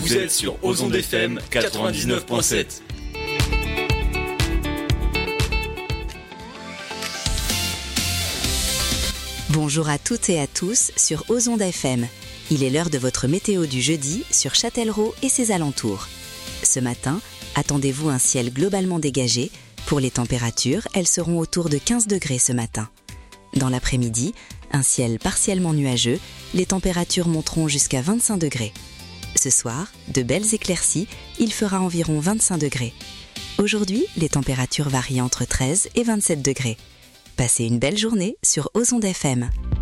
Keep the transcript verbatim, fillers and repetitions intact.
Vous êtes sur Ozon F M quatre-vingt-dix-neuf virgule sept. Bonjour à toutes et à tous sur Ozon F M. Il est l'heure de votre météo du jeudi sur Châtellerault et ses alentours. Ce matin, attendez-vous un ciel globalement dégagé. Pour les températures, elles seront autour de quinze degrés ce matin. Dans l'après-midi, un ciel partiellement nuageux, les températures monteront jusqu'à vingt-cinq degrés. Ce soir, de belles éclaircies, il fera environ vingt-cinq degrés. Aujourd'hui, les températures varient entre treize et vingt-sept degrés. Passez une belle journée sur Ozon F M.